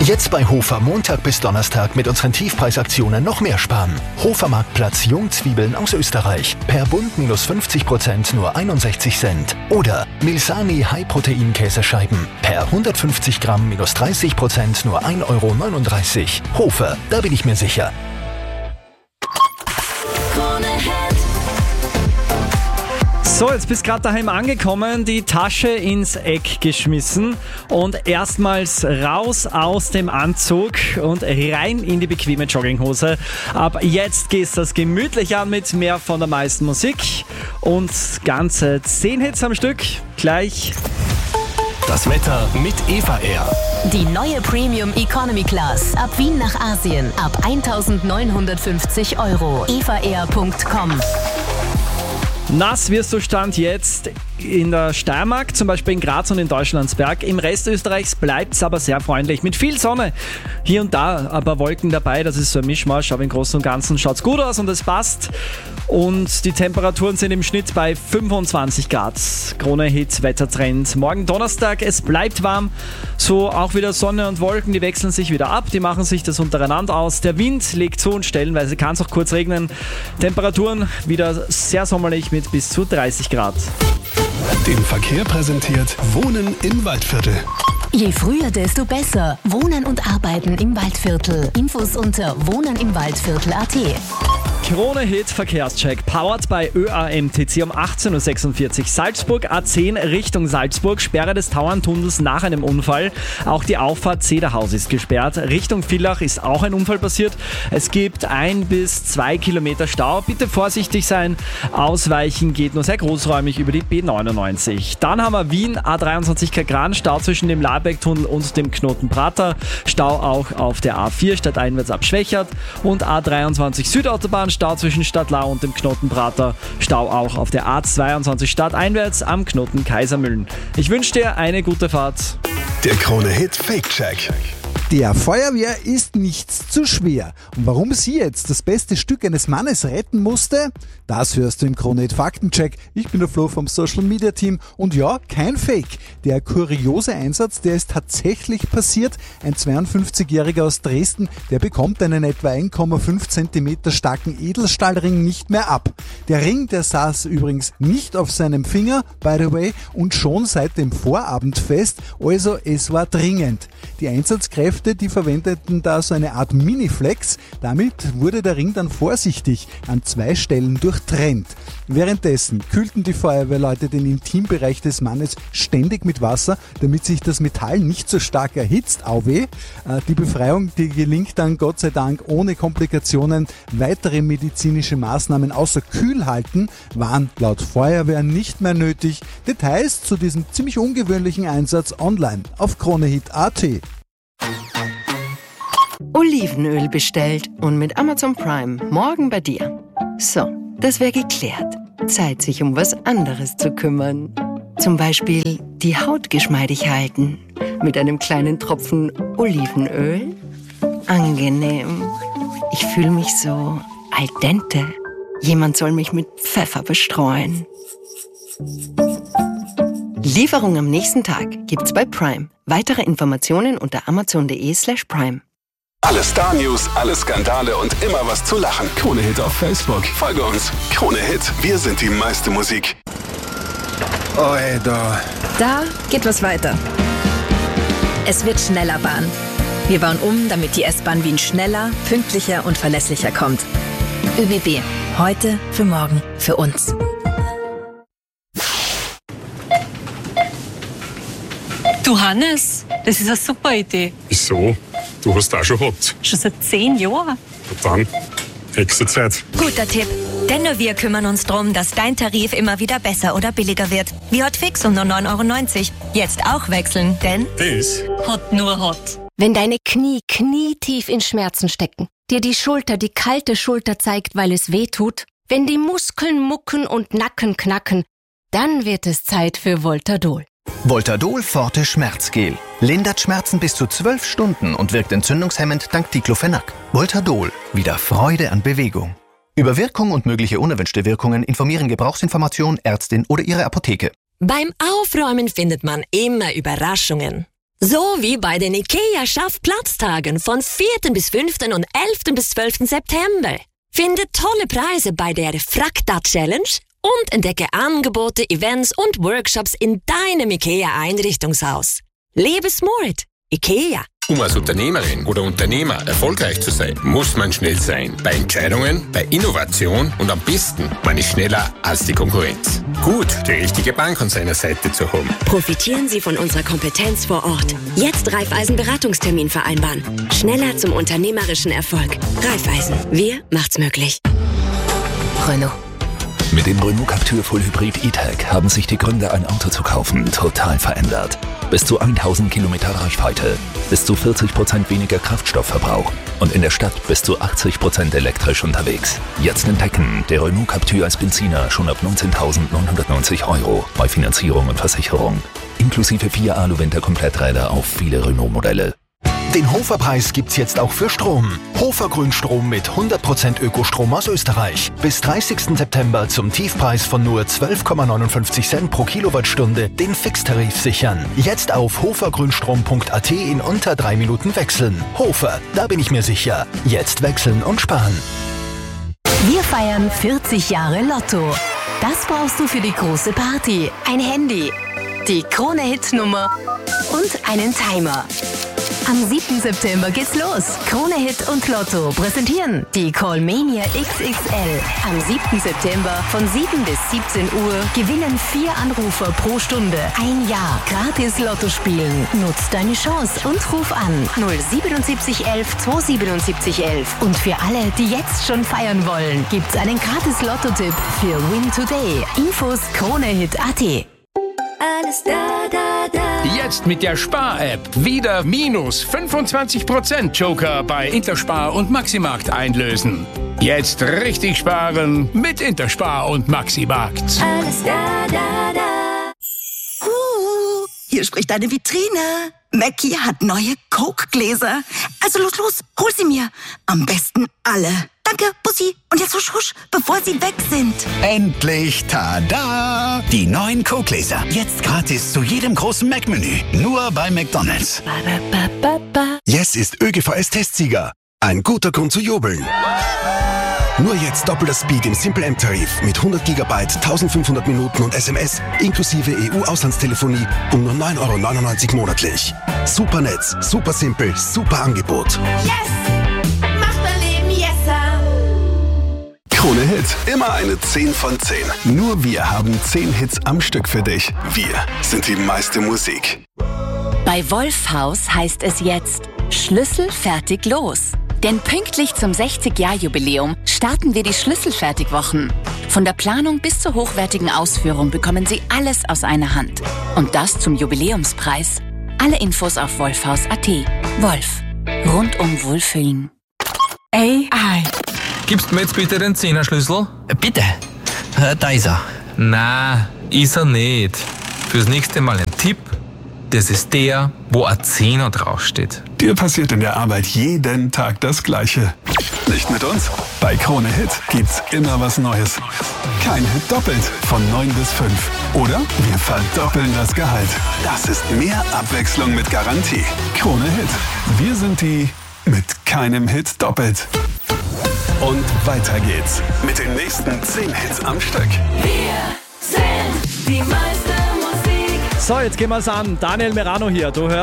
Jetzt bei Hofer Montag bis Donnerstag mit unseren Tiefpreisaktionen noch mehr sparen. Hofer Marktplatz Jungzwiebeln aus Österreich. Per Bund minus 50% nur 61 Cent. Oder Milsani High-Protein-Käsescheiben. Per 150 Gramm minus 30% nur 1,39 Euro. Hofer, da bin ich mir sicher. So, jetzt bist gerade daheim angekommen, die Tasche ins Eck geschmissen und erstmals raus aus dem Anzug und rein in die bequeme Jogginghose. Ab jetzt geht's das gemütlich an mit mehr von der meisten Musik und ganze 10 Hits am Stück. Gleich das Wetter mit Eva Air. Die neue Premium Economy Class. Ab Wien nach Asien. Ab 1.950 €. evaair.com. Nass wirst du Stand jetzt in der Steiermark, zum Beispiel in Graz und in Deutschlandsberg. Im Rest Österreichs bleibt es aber sehr freundlich. Mit viel Sonne, hier und da aber Wolken dabei. Das ist so ein Mischmasch, aber im Großen und Ganzen schaut es gut aus und es passt. Und die Temperaturen sind im Schnitt bei 25 Grad. Krone-Hit, Wettertrend. Morgen Donnerstag, es bleibt warm. So auch wieder Sonne und Wolken, die wechseln sich wieder ab. Die machen sich das untereinander aus. Der Wind legt zu und stellenweise kann es auch kurz regnen. Temperaturen wieder sehr sommerlich mit bis zu 30 Grad. Den Verkehr präsentiert Wohnen im Waldviertel. Je früher, desto besser. Wohnen und Arbeiten im Waldviertel. Infos unter wohnenimwaldviertel.at. Krone-Hit Verkehrscheck, powered by ÖAMTC um 18.46 Uhr. Salzburg A10 Richtung Salzburg, Sperre des Tauerntunnels nach einem Unfall. Auch die Auffahrt Zederhaus ist gesperrt. Richtung Villach ist auch ein Unfall passiert. Es gibt 1 bis 2 Kilometer Stau. Bitte vorsichtig sein. Ausweichen geht nur sehr großräumig über die B99. Dann haben wir Wien A23 Kagran, Stau zwischen dem Lahlbecktunnel und dem Knoten Prater. Stau auch auf der A4 stadteinwärts ab Schwächert. Und A23 Südautobahn, Stau zwischen Stadtlau und dem Knoten Prater. Stau auch auf der A22 stadteinwärts am Knoten Kaisermühlen. Ich wünsche dir eine gute Fahrt. Der Krone-Hit Fake-Check. Der Feuerwehr ist nichts zu schwer. Und warum sie jetzt das beste Stück eines Mannes retten musste, das hörst du im Krone-Hit Faktencheck. Ich bin der Flo vom Social Media Team und ja, kein Fake. Der kuriose Einsatz, der ist tatsächlich passiert. Ein 52-Jähriger aus Dresden, der bekommt einen etwa 1,5 cm starken Edelstahlring nicht mehr ab. Der Ring, der saß übrigens nicht auf seinem Finger, by the way, und schon seit dem Vorabend fest, also es war dringend. Die Einsatzkräfte, die verwendeten da so eine Art Mini-Flex. Damit wurde der Ring dann vorsichtig an 2 Stellen durchtrennt. Währenddessen kühlten die Feuerwehrleute den Intimbereich des Mannes ständig mit Wasser, damit sich das Metall nicht so stark erhitzt. Auweh. Die Befreiung, die gelingt dann Gott sei Dank ohne Komplikationen. Weitere medizinische Maßnahmen außer Kühlhalten waren laut Feuerwehr nicht mehr nötig. Details zu diesem ziemlich ungewöhnlichen Einsatz online auf KroneHit.at. Olivenöl bestellt und mit Amazon Prime morgen bei dir. So, das wäre geklärt. Zeit, sich um was anderes zu kümmern. Zum Beispiel die Haut geschmeidig halten. Mit einem kleinen Tropfen Olivenöl. Angenehm. Ich fühle mich so al dente. Jemand soll mich mit Pfeffer bestreuen. Lieferung am nächsten Tag gibt's bei Prime. Weitere Informationen unter amazon.de/prime. Alle Star-News, alle Skandale und immer was zu lachen. Krone-Hit auf Facebook. Folge uns. Krone-Hit, wir sind die meiste Musik. Alter. Da geht was weiter. Es wird schneller Bahn. Wir bauen um, damit die S-Bahn Wien schneller, pünktlicher und verlässlicher kommt. ÖBB. Heute, für morgen, für uns. Du Hannes, das ist eine super Idee. Wieso? Du hast auch schon gehabt. Schon seit 10 Jahren. Und dann, Hexenzeit. Guter Tipp. Denn nur wir kümmern uns darum, dass dein Tarif immer wieder besser oder billiger wird. Wie Hotfix um nur 9,90 €. Jetzt auch wechseln, denn Das Hot nur Hot. Wenn deine Knie knietief in Schmerzen stecken, dir die Schulter die kalte Schulter zeigt, weil es weh tut, wenn die Muskeln mucken und Nacken knacken, dann wird es Zeit für Voltadol. Voltadol Forte Schmerzgel. Lindert Schmerzen bis zu 12 Stunden und wirkt entzündungshemmend dank Diclofenac. Voltadol. Wieder Freude an Bewegung. Über Wirkung und mögliche unerwünschte Wirkungen informieren Gebrauchsinformation, Ärztin oder Ihre Apotheke. Beim Aufräumen findet man immer Überraschungen. So wie bei den IKEA Schaffplatztagen von 4. bis 5. und 11. bis 12. September. Finde tolle Preise bei der Frakta Challenge und entdecke Angebote, Events und Workshops in deinem IKEA-Einrichtungshaus. Lebe smart. IKEA. Um als Unternehmerin oder Unternehmer erfolgreich zu sein, muss man schnell sein. Bei Entscheidungen, bei Innovation und am besten, man ist schneller als die Konkurrenz. Gut, die richtige Bank an seiner Seite zu haben. Profitieren Sie von unserer Kompetenz vor Ort. Jetzt Raiffeisen Beratungstermin vereinbaren. Schneller zum unternehmerischen Erfolg. Raiffeisen. Wir macht's möglich. Renault. Mit dem Renault Captur Full Hybrid E-Tech haben sich die Gründe, ein Auto zu kaufen, total verändert. Bis zu 1000 Kilometer Reichweite, bis zu 40% weniger Kraftstoffverbrauch und in der Stadt bis zu 80% elektrisch unterwegs. Jetzt entdecken, der Renault Captur als Benziner schon ab 19.990 € bei Finanzierung und Versicherung. Inklusive 4 Alu-Winter-Kompletträder auf viele Renault-Modelle. Den Hofer-Preis gibt's jetzt auch für Strom. Hofer Grünstrom mit 100% Ökostrom aus Österreich. Bis 30. September zum Tiefpreis von nur 12,59 Cent pro Kilowattstunde den Fixtarif sichern. Jetzt auf hofergrünstrom.at in unter 3 Minuten wechseln. Hofer, da bin ich mir sicher. Jetzt wechseln und sparen. Wir feiern 40 Jahre Lotto. Das brauchst du für die große Party. Ein Handy, die Krone-Hit-Nummer und einen Timer. Am 7. September geht's los. Krone Hit und Lotto präsentieren die Callmania XXL. Am 7. September von 7 bis 17 Uhr gewinnen 4 Anrufer pro Stunde. Ein Jahr gratis Lotto spielen. Nutz deine Chance und ruf an 07711 277 11. Und für alle, die jetzt schon feiern wollen, gibt's einen gratis Lotto-Tipp für Win Today. Infos KroneHit.at. Alles da, da, da. Jetzt mit der Spar-App wieder minus 25% Joker bei Interspar und Maximarkt einlösen. Jetzt richtig sparen mit Interspar und Maximarkt. Alles da, da, da. Hier spricht deine Vitrine. Mackie hat neue Coke-Gläser. Also los, hol sie mir. Am besten alle. Danke, Bussi. Und jetzt husch, husch, bevor sie weg sind. Endlich, tada! Die neuen Coke-Gläser. Jetzt gratis zu jedem großen Mac-Menü. Nur bei McDonald's. Yes ist ÖGVS-Testsieger. Ein guter Grund zu jubeln. Nur jetzt doppelter Speed im Simple M-Tarif mit 100 GB, 1500 Minuten und SMS inklusive EU-Auslandstelefonie um nur 9,99 € monatlich. Super Netz, super simpel, super Angebot. Yes! Macht dein Leben yesser! Krone Hit, immer eine 10 von 10. Nur wir haben 10 Hits am Stück für dich. Wir sind die meiste Musik. Bei Wolfhaus heißt es jetzt Schlüssel fertig los. Denn pünktlich zum 60-Jahr-Jubiläum starten wir die Schlüsselfertigwochen. Von der Planung bis zur hochwertigen Ausführung bekommen Sie alles aus einer Hand. Und das zum Jubiläumspreis. Alle Infos auf wolfhaus.at. Wolf. Rundum Wohlfühlen. AI. Gibst mir jetzt bitte den 10er-Schlüssel? Bitte. Da ist er. Na, ist er nicht. Fürs nächste Mal ein Tipp. Das ist der, wo ein 10er draufsteht. Dir passiert in der Arbeit jeden Tag das Gleiche. Nicht mit uns? Bei Krone Hit gibt's immer was Neues. Kein Hit doppelt von 9 bis 5. Oder wir verdoppeln das Gehalt. Das ist mehr Abwechslung mit Garantie. Krone Hit. Wir sind die mit keinem Hit doppelt. Und weiter geht's mit den nächsten 10 Hits am Stück. Wir sind die meiste Musik. So, jetzt gehen wir's an. Daniel Merano hier. Du hörst